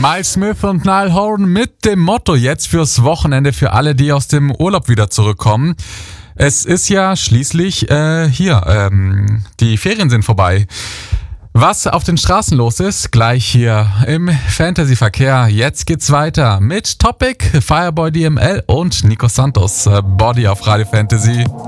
Miles Smith und Niall Horan mit dem Motto jetzt fürs Wochenende für alle, die aus dem Urlaub wieder zurückkommen. Es ist ja schließlich die Ferien sind vorbei. Was auf den Straßen los ist, gleich hier im Fantasy-Verkehr. Jetzt geht's weiter mit Topic, Fireboy DML und Nico Santos. Body auf Radio Fantasy.